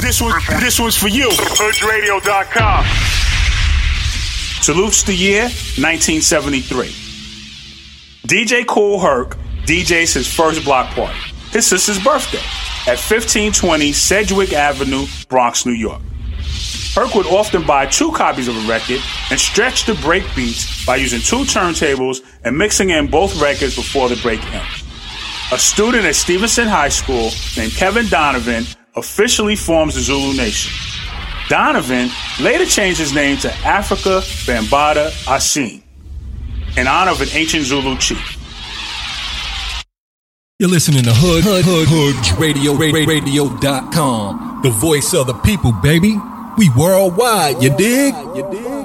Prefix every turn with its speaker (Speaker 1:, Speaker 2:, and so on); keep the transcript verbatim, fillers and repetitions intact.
Speaker 1: This one, this one's for you. Hood Radio dot com. Salutes the year nineteen seventy-three. D J Kool Herc D Js his first block party, his sister's birthday, at fifteen twenty Sedgwick Avenue, Bronx, New York. Herc would often buy two copies of a record and stretch the break beats by using two turntables and mixing in both records before the break ends. A student at Stevenson High School named Kevin Donovan officially forms the Zulu Nation. Donovan later changed his name to Africa Bambaataa Asine, in honor of an ancient Zulu chief.
Speaker 2: You're listening to Hood, Hood, Hood, Hood Radio, Radio dot com. The voice of the people, baby. We worldwide, you dig? You dig?